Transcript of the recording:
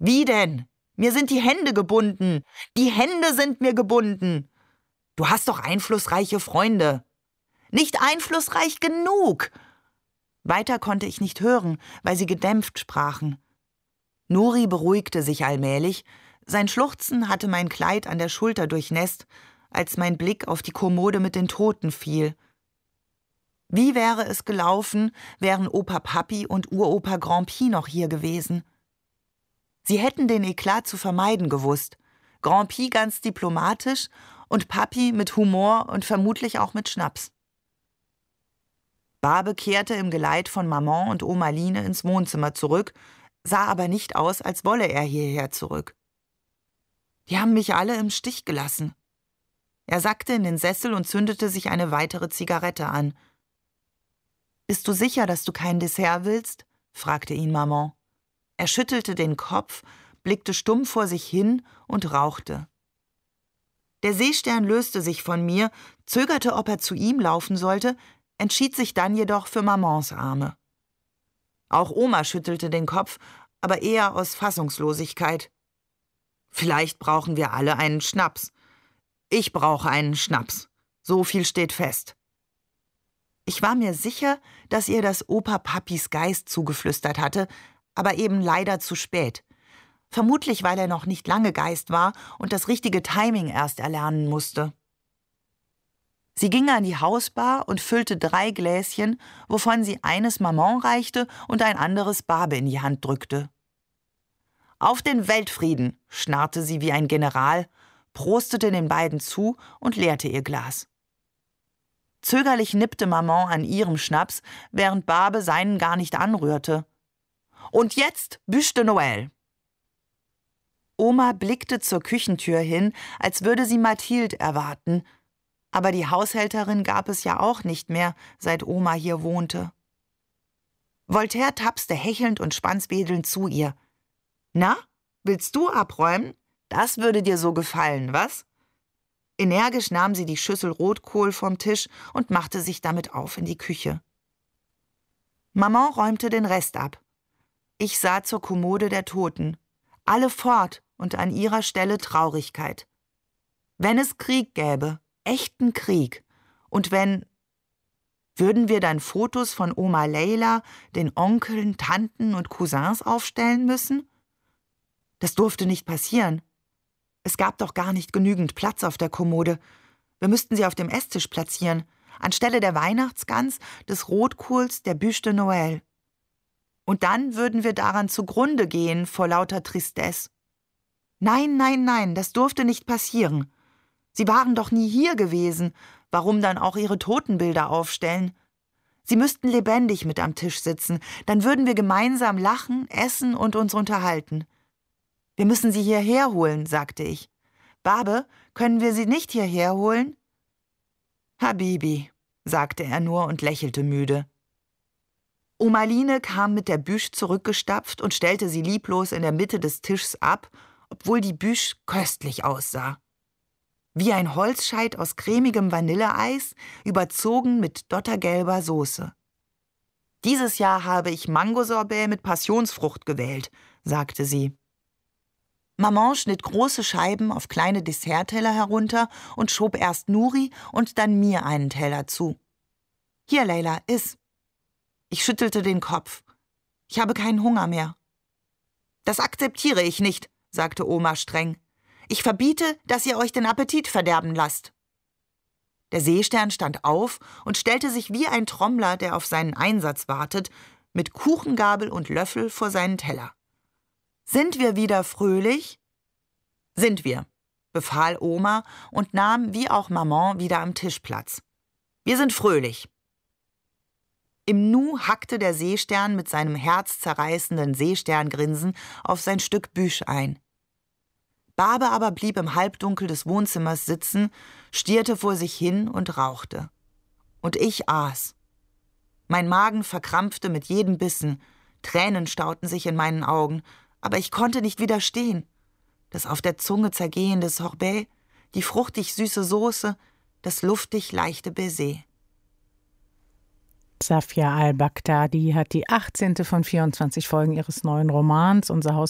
»Wie denn? Mir sind die Hände gebunden. Die Hände sind mir gebunden. Du hast doch einflussreiche Freunde.« »Nicht einflussreich genug!« Weiter konnte ich nicht hören, weil sie gedämpft sprachen. Nuri beruhigte sich allmählich. Sein Schluchzen hatte mein Kleid an der Schulter durchnässt, als mein Blick auf die Kommode mit den Toten fiel. Wie wäre es gelaufen, wären Opa Papi und Uropa Grand'Pie noch hier gewesen? Sie hätten den Eklat zu vermeiden gewusst. Grand'Pie ganz diplomatisch und Papi mit Humor und vermutlich auch mit Schnaps. Barbe kehrte im Geleit von Maman und Oma Line ins Wohnzimmer zurück, sah aber nicht aus, als wolle er hierher zurück. »Die haben mich alle im Stich gelassen.« Er sackte in den Sessel und zündete sich eine weitere Zigarette an. »Bist du sicher, dass du kein Dessert willst?« fragte ihn Maman. Er schüttelte den Kopf, blickte stumm vor sich hin und rauchte. Der Seestern löste sich von mir, zögerte, ob er zu ihm laufen sollte, entschied sich dann jedoch für Mamans Arme. Auch Oma schüttelte den Kopf, aber eher aus Fassungslosigkeit. »Vielleicht brauchen wir alle einen Schnaps. Ich brauche einen Schnaps. So viel steht fest.« Ich war mir sicher, dass ihr das Opa Papis Geist zugeflüstert hatte, aber eben leider zu spät. Vermutlich, weil er noch nicht lange Geist war und das richtige Timing erst erlernen musste. Sie ging an die Hausbar und füllte 3 Gläschen, wovon sie eines Maman reichte und ein anderes Barbe in die Hand drückte. »Auf den Weltfrieden«, schnarrte sie wie ein General, prostete den beiden zu und leerte ihr Glas. Zögerlich nippte Maman an ihrem Schnaps, während Barbe seinen gar nicht anrührte. »Und jetzt Bûche de Noël.« Oma blickte zur Küchentür hin, als würde sie Mathilde erwarten, aber die Haushälterin gab es ja auch nicht mehr, seit Oma hier wohnte. Voltaire tapste hechelnd und schwanzwedelnd zu ihr. »Na, willst du abräumen? Das würde dir so gefallen, was?« Energisch nahm sie die Schüssel Rotkohl vom Tisch und machte sich damit auf in die Küche. Maman räumte den Rest ab. Ich sah zur Kommode der Toten. Alle fort und an ihrer Stelle Traurigkeit. Wenn es Krieg gäbe, echten Krieg, und wenn... Würden wir dann Fotos von Oma Leila, den Onkeln, Tanten und Cousins aufstellen müssen? Das durfte nicht passieren. Es gab doch gar nicht genügend Platz auf der Kommode. Wir müssten sie auf dem Esstisch platzieren, anstelle der Weihnachtsgans, des Rotkohls, der Bûche de Noël. Und dann würden wir daran zugrunde gehen vor lauter Tristesse. Nein, nein, nein, das durfte nicht passieren. Sie waren doch nie hier gewesen. Warum dann auch ihre Totenbilder aufstellen? Sie müssten lebendig mit am Tisch sitzen. Dann würden wir gemeinsam lachen, essen und uns unterhalten. Wir müssen sie hierher holen, sagte ich. Barbe, können wir sie nicht hierher holen? Habibi, sagte er nur und lächelte müde. Oma Line kam mit der Bûche zurückgestapft und stellte sie lieblos in der Mitte des Tischs ab, obwohl die Bûche köstlich aussah. Wie ein Holzscheit aus cremigem Vanilleeis, überzogen mit dottergelber Soße. »Dieses Jahr habe ich Mangosorbet mit Passionsfrucht gewählt«, sagte sie. Maman schnitt große Scheiben auf kleine Dessertteller herunter und schob erst Nuri und dann mir einen Teller zu. »Hier, Leila, iss.« Ich schüttelte den Kopf. »Ich habe keinen Hunger mehr.« »Das akzeptiere ich nicht«, sagte Oma streng. »Ich verbiete, dass ihr euch den Appetit verderben lasst.« Der Seestern stand auf und stellte sich wie ein Trommler, der auf seinen Einsatz wartet, mit Kuchengabel und Löffel vor seinen Teller. »Sind wir wieder fröhlich?« »Sind wir«, befahl Oma und nahm, wie auch Maman, wieder am Tisch Platz. »Wir sind fröhlich.« Im Nu hackte der Seestern mit seinem herzzerreißenden Seesterngrinsen auf sein Stück Bûche ein. Barbe aber blieb im Halbdunkel des Wohnzimmers sitzen, stierte vor sich hin und rauchte. Und ich aß. Mein Magen verkrampfte mit jedem Bissen, Tränen stauten sich in meinen Augen, aber ich konnte nicht widerstehen. Das auf der Zunge zergehende Sorbet, die fruchtig süße Soße, das luftig leichte Baiser. Safia al-Baghdadi hat die 18. von 24 Folgen ihres neuen Romans Unser Haus